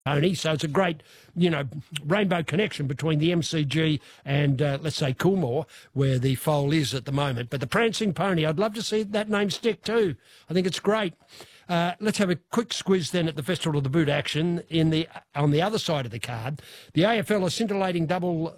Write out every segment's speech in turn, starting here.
Tony. So it's a great, rainbow connection between the MCG and, let's say, Coolmore, where the foal is at the moment. But the Prancing Pony, I'd love to see that name stick too. I think it's great. Let's have a quick squiz then at the Festival of the Boot action on the other side of the card. The AFL, a scintillating double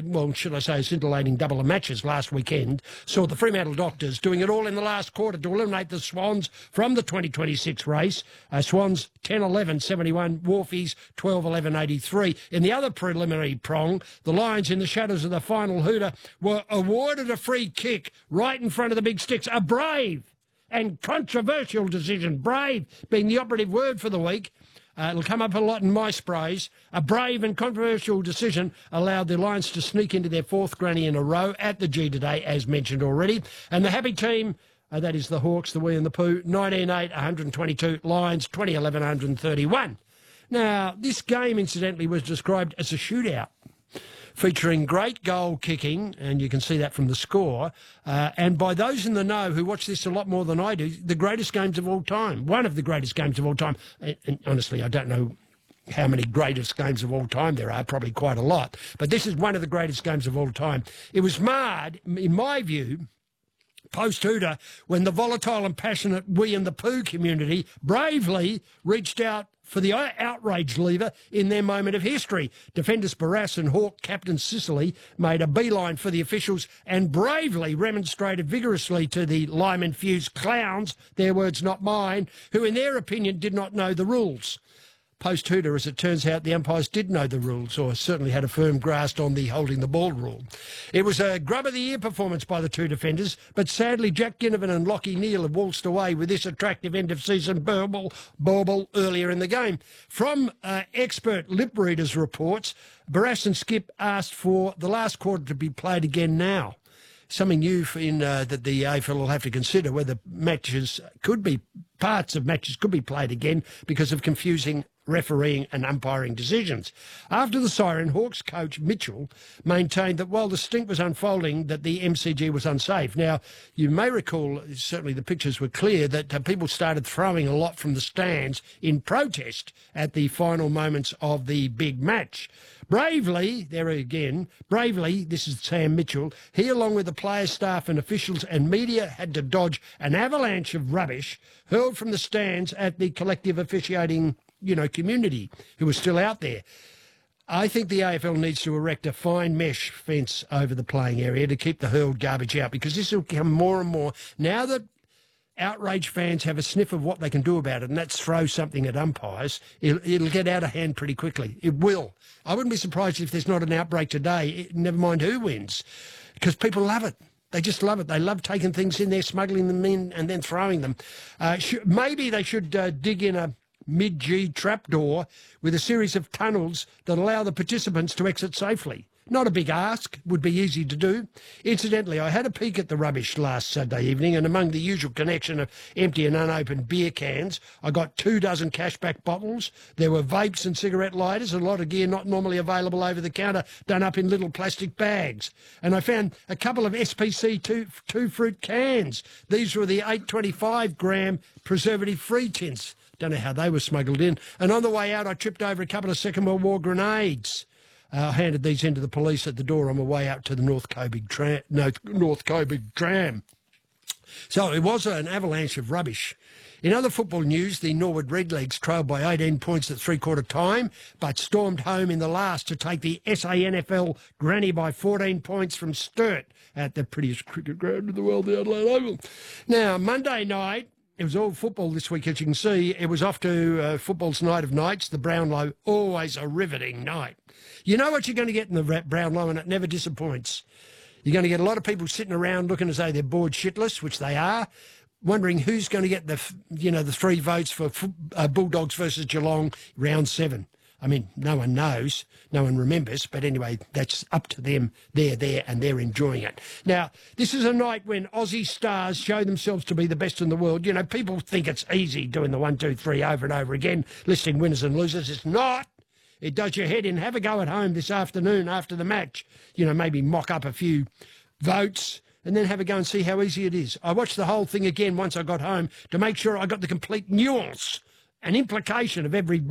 of matches last weekend, saw the Fremantle Doctors doing it all in the last quarter to eliminate the Swans from the 2026 race. Swans 10-11-71, Wharfies 12-11-83. In the other preliminary prong, the Lions, in the shadows of the final hooter, were awarded a free kick right in front of the big sticks. A brave and controversial decision, brave being the operative word for the week. It'll come up a lot in my sprays. A brave and controversial decision allowed the Lions to sneak into their fourth granny in a row at the G today, as mentioned already. And the happy team, that is the Hawks, the Wee and the Pooh, 19-8, 122. Lions, 20-11, 131. Now, this game, incidentally, was described as a shootout, featuring great goal kicking, and you can see that from the score. And by those in the know who watch this a lot more than I do, the greatest games of all time, one of the greatest games of all time. And honestly, I don't know how many greatest games of all time there are, probably quite a lot. But this is one of the greatest games of all time. It was marred, in my view, post-Hooter, when the volatile and passionate Wee and the Pooh community bravely reached out for the outrage lever in their moment of history. Defenders Barrass and Hawk captain Sicily made a beeline for the officials and bravely remonstrated vigorously to the lime-infused clowns, their words not mine, who in their opinion did not know the rules. Post-Hooter, as it turns out, the umpires did know the rules, or certainly had a firm grasp on the holding the ball rule. It was a grub-of-the-ear performance by the two defenders, but sadly Jack Ginnivan and Lockie Neal have waltzed away with this attractive end-of-season bauble earlier in the game. From expert lip readers' reports, Barrass and Skip asked for the last quarter to be played again now. Something new that the AFL will have to consider, whether parts of matches could be played again because of confusing refereeing and umpiring decisions. After the siren, Hawks coach Mitchell maintained that while the stink was unfolding, that the MCG was unsafe. Now, you may recall, certainly the pictures were clear, that people started throwing a lot from the stands in protest at the final moments of the big match. Bravely, this is Sam Mitchell, he along with the players, staff and officials and media had to dodge an avalanche of rubbish hurled from the stands at the collective officiating community who was still out there. I think the AFL needs to erect a fine mesh fence over the playing area to keep the hurled garbage out, because this will become more and more, now that outraged fans have a sniff of what they can do about it, and that's throw something at umpires, it'll get out of hand pretty quickly. It will. I wouldn't be surprised if there's not an outbreak today, never mind who wins, because people love it. They just love it. They love taking things in there, smuggling them in and then throwing them. Maybe they should dig in a mid-G trapdoor with a series of tunnels that allow the participants to exit safely. Not a big ask, would be easy to do. Incidentally, I had a peek at the rubbish last Saturday evening, and among the usual collection of empty and unopened beer cans, I got 24 cashback bottles. There were vapes and cigarette lighters, a lot of gear not normally available over the counter, done up in little plastic bags. And I found a couple of SPC two fruit cans. These were the 825-gram preservative-free tints. Don't know how they were smuggled in. And on the way out, I tripped over a couple of Second World War grenades. I handed these in to the police at the door on my way out to the North Coburg tram. So it was an avalanche of rubbish. In other football news, the Norwood Redlegs trailed by 18 points at three-quarter time, but stormed home in the last to take the SANFL granny by 14 points from Sturt at the prettiest cricket ground in the world, the Adelaide Oval. Now, Monday night, it was all football this week, as you can see. It was off to football's night of nights, the Brownlow, always a riveting night. You know what you're going to get in the Brownlow, and it never disappoints. You're going to get a lot of people sitting around looking as though they're bored shitless, which they are, wondering who's going to get the 3 votes for Bulldogs versus Geelong round 7. I mean, no one knows, no one remembers, but anyway, that's up to them. They're there and they're enjoying it. Now, this is a night when Aussie stars show themselves to be the best in the world. People think it's easy doing the 1, 2, 3 over and over again, listing winners and losers. It's not. It does your head in. Have a go at home this afternoon after the match. Maybe mock up a few votes and then have a go and see how easy it is. I watched the whole thing again once I got home to make sure I got the complete nuance and implication of every vote.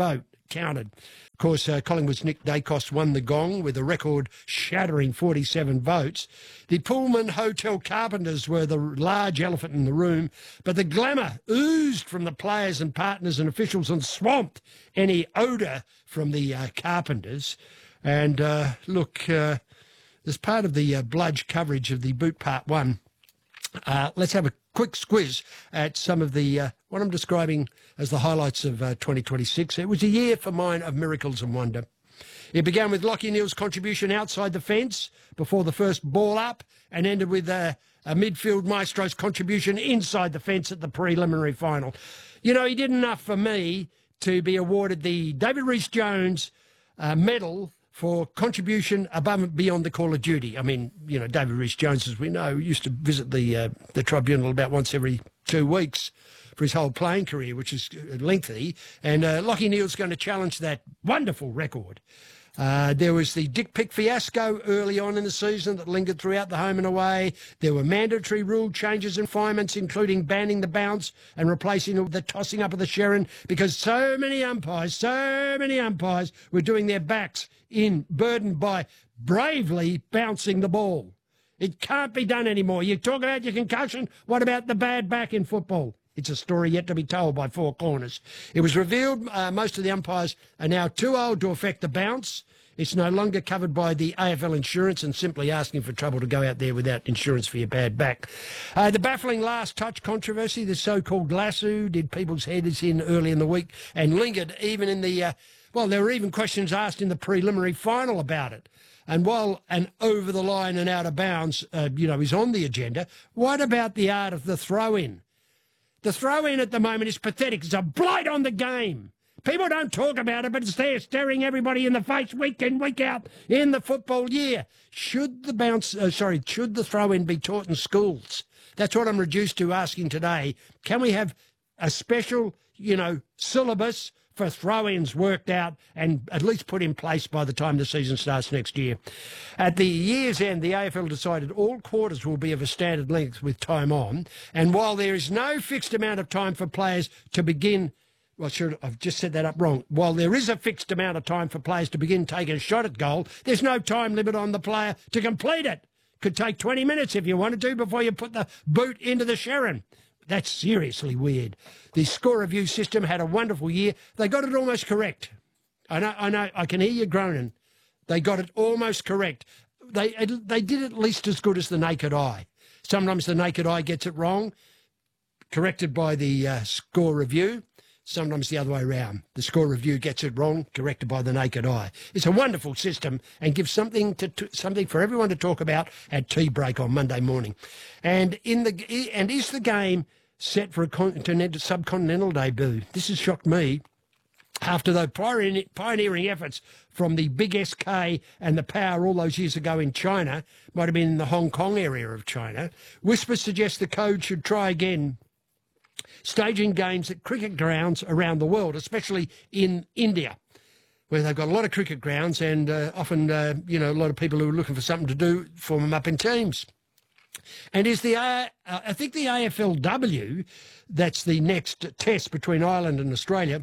counted. Of course, Collingwood's Nick Dacos won the gong with a record-shattering 47 votes. The Pullman Hotel Carpenters were the large elephant in the room, but the glamour oozed from the players and partners and officials and swamped any odour from the Carpenters. And look, as part of the Bludge coverage of the Boot Part 1, let's have a quick squiz at some of the what I'm describing as the highlights of 2026. It was a year for mine of miracles and wonder. It began with Lachie Neale's contribution outside the fence before the first ball up, and ended with a midfield maestro's contribution inside the fence at the preliminary final. You know, he did enough for me to be awarded the David Rhys-Jones medal for contribution above and beyond the call of duty. I mean, you know, David Rhys-Jones, as we know, used to visit the tribunal about once every 2 weeks for his whole playing career, which is lengthy. And Lachie Neale's going to challenge that wonderful record. There was the Dick Pick fiasco early on in the season that lingered throughout the home and away. There were mandatory rule changes and refinements, including banning the bounce and replacing the tossing up of the Sherrin, because so many umpires were doing their backs in, burdened by bravely bouncing the ball. It can't be done anymore. You talk about your concussion, what about the bad back in football? It's a story yet to be told by Four Corners. It was revealed most of the umpires are now too old to affect the bounce. It's no longer covered by the AFL insurance and simply asking for trouble to go out there without insurance for your bad back. The baffling last touch controversy, the so-called lasso, did people's heads in early in the week and lingered even in the, there were even questions asked in the preliminary final about it. And while an over the line and out of bounds, is on the agenda, what about the art of the throw-in? The throw-in at the moment is pathetic. It's a blight on the game. People don't talk about it, but it's there staring everybody in the face week in, week out in the football year. Should the throw-in be taught in schools? That's what I'm reduced to asking today. Can we have a special, syllabus for throw-ins worked out and at least put in place by the time the season starts next year? At the year's end, the AFL decided all quarters will be of a standard length with time on, and while there is no fixed amount of time for players to begin... I've just said that up wrong. While there is a fixed amount of time for players to begin taking a shot at goal, there's no time limit on the player to complete it. Could take 20 minutes if you wanted to before you put the boot into the Sherrin. That's seriously weird. The score review system had a wonderful year. They got it almost correct. I know, I can hear you groaning. They got it almost correct. They did at least as good as the naked eye. Sometimes the naked eye gets it wrong, corrected by the score review. Sometimes the other way around. The score review gets it wrong, corrected by the naked eye. It's a wonderful system and gives something for everyone to talk about at tea break on Monday morning. And is the game set for a subcontinental debut? This has shocked me. After the pioneering efforts from the Big SK and the Power all those years ago in China, might have been in the Hong Kong area of China, whispers suggest the code should try again, staging games at cricket grounds around the world, especially in India, where they've got a lot of cricket grounds and often, a lot of people who are looking for something to do form them up in teams. And I think the AFLW, that's the next test between Ireland and Australia,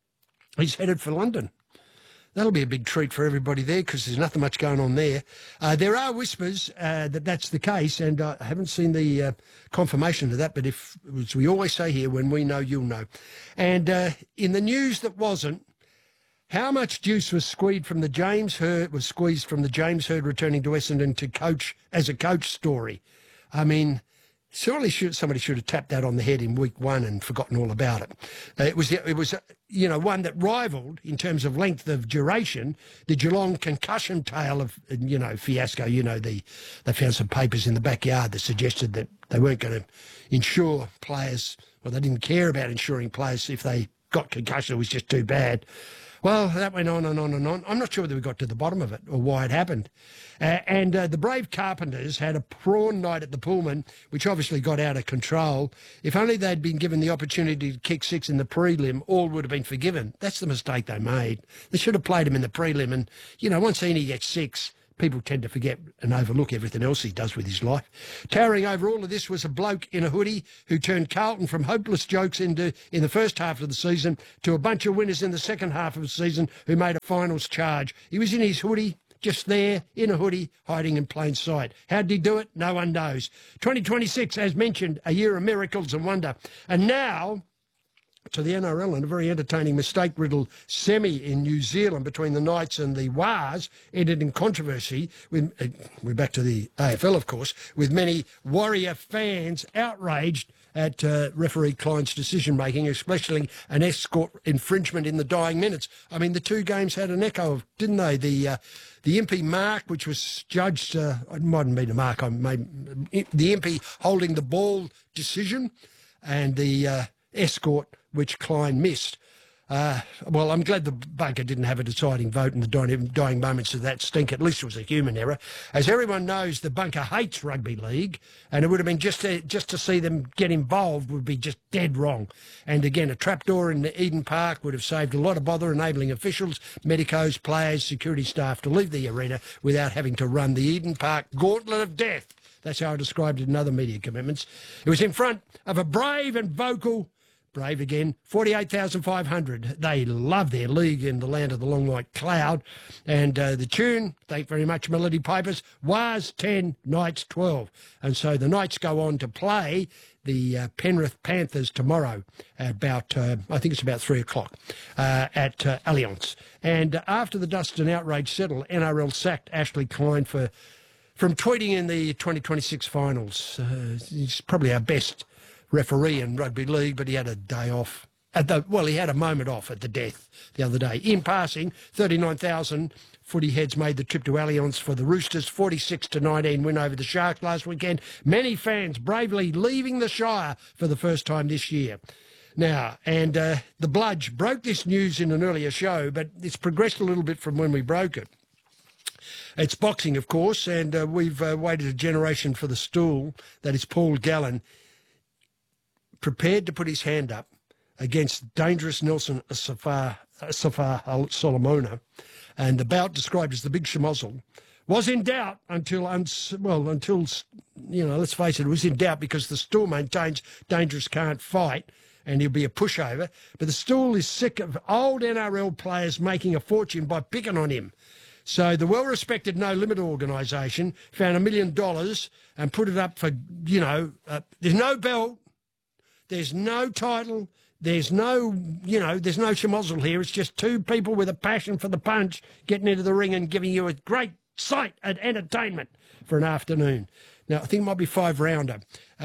is headed for London. That'll be a big treat for everybody there because there's nothing much going on there. There are whispers that that's the case, and I haven't seen the confirmation of that, but as we always say here, when we know, you'll know. And in the news that wasn't, how much juice was squeezed from the James Hird returning to Essendon to coach as a coach story? I mean, surely somebody should have tapped that on the head in week one and forgotten all about it. It was one that rivalled in terms of length of duration the Geelong concussion tale of fiasco. They found some papers in the backyard that suggested that they weren't going to insure players, or they didn't care about insuring players if they got concussion. It was just too bad. Well, that went on and on and on. I'm not sure whether we got to the bottom of it or why it happened. And the brave Carpenters had a prawn night at the Pullman, which obviously got out of control. If only they'd been given the opportunity to kick six in the prelim, all would have been forgiven. That's the mistake they made. They should have played him in the prelim. And, once Heaney gets six, people tend to forget and overlook everything else he does with his life. Towering over all of this was a bloke in a hoodie who turned Carlton from hopeless jokes in the first half of the season to a bunch of winners in the second half of the season who made a finals charge. He was in his hoodie, just there, in a hoodie, hiding in plain sight. How did he do it? No one knows. 2026, as mentioned, a year of miracles and wonder. And now to the NRL and a very entertaining mistake-riddled semi in New Zealand between the Knights and the Wars ended in controversy. We're back to the AFL, of course, with many Warrior fans outraged at referee Klein's decision-making, especially an escort infringement in the dying minutes. I mean, the two games had an echo of, didn't they? The Impey mark, which was judged, it mightn't be the mark, the Impey holding the ball decision, and the escort, which Klein missed. Well, I'm glad the bunker didn't have a deciding vote in the dying moments of that stink. At least it was a human error. As everyone knows, the bunker hates rugby league, and it would have been just to see them get involved would be just dead wrong. And again, a trapdoor in the Eden Park would have saved a lot of bother, enabling officials, medicos, players, security staff to leave the arena without having to run the Eden Park gauntlet of death. That's how I described it in other media commitments. It was in front of a brave and vocal, brave again, 48,500. They love their league in the land of the long white cloud. And the tune, thank very much, Melody Pipers, was 10, Knights 12. And so the Knights go on to play the Penrith Panthers tomorrow at about, I think it's about 3 o'clock at Allianz. And after the dust and outrage settled, NRL sacked Ashley Klein from tweeting in the 2026 finals. He's probably our best referee in rugby league, but he had a day off. He had a moment off at the death the other day. In passing, 39,000 footy heads made the trip to Allianz for the Roosters' 46-19 win over the Sharks last weekend. Many fans bravely leaving the Shire for the first time this year. Now, and the Bludge broke this news in an earlier show, but it's progressed a little bit from when we broke it. It's boxing, of course, and we've waited a generation for the stool. That is Paul Gallen, prepared to put his hand up against dangerous Nelson Safar Solomona, and the bout described as the Big Schmozzle was in doubt until, let's face it, it was in doubt because the stool maintains Dangerous can't fight and he'll be a pushover. But the stool is sick of old NRL players making a fortune by picking on him. So the well-respected No Limit organisation found $1 million and put it up for, there's no belt, there's no title, there's no schmozzle here. It's just two people with a passion for the punch getting into the ring and giving you a great sight and entertainment for an afternoon. Now, I think it might be 5-rounder.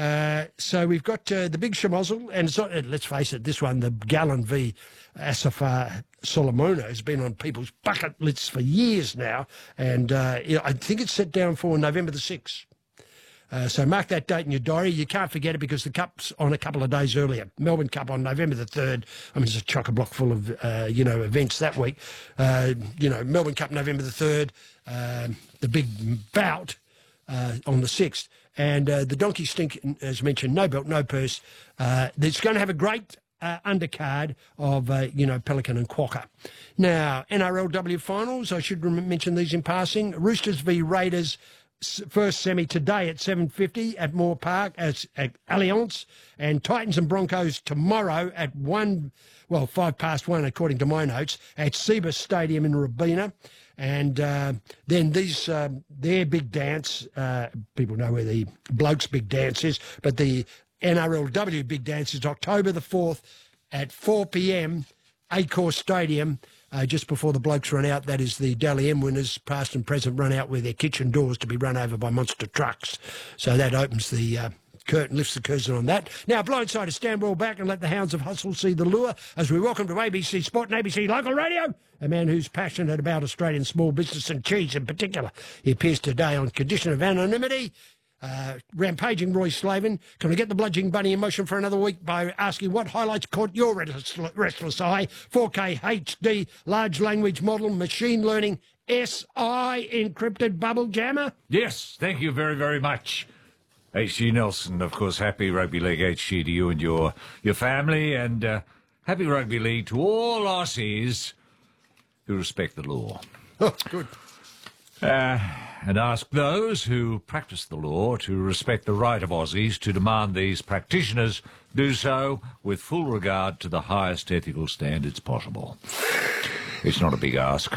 So we've got the Big Schmozzle, and it's not, let's face it, this one, the Gallen v. Asafar Solomona, has been on people's bucket lists for years now, and I think it's set down for November the 6th. So mark that date in your diary. You can't forget it because the Cup's on a couple of days earlier. Melbourne Cup on November the 3rd. I mean, it's a chock-a-block full of, events that week. Melbourne Cup November the 3rd, the big bout on the 6th. And the Donkey Stink, as mentioned, no belt, no purse. It's going to have a great undercard of, Pelican and Quokka. Now, NRLW finals, I should mention these in passing. Roosters v Raiders, first semi today at 7:50 at Moore Park at Allianz, and Titans and Broncos tomorrow at 1:05 according to my notes, at Cbus Stadium in Robina. And then their big dance, people know where the Blokes' big dance is, but the NRLW big dance is October the 4th at 4 p.m, Accor Stadium, just before the Blokes run out. That is the Dally M winners, past and present, run out with their kitchen doors to be run over by monster trucks. So that opens the curtain, lifts the curtain on that. Now, blindsiders, stand well back and let the hounds of hustle see the lure as we welcome to ABC Sport and ABC Local Radio a man who's passionate about Australian small business and cheese in particular. He appears today on condition of anonymity. Rampaging Roy Slavin. Can I get the bludgeoning bunny in motion for another week by asking what highlights caught your restless eye? 4K HD, large language model, machine learning, SI encrypted bubble jammer? Yes, thank you very, very much. HG Nelson, of course, happy Rugby League HG to you and your family, and happy Rugby League to all Aussies who respect the law. Oh, good. And ask those who practice the law to respect the right of Aussies to demand these practitioners do so with full regard to the highest ethical standards possible. It's not a big ask.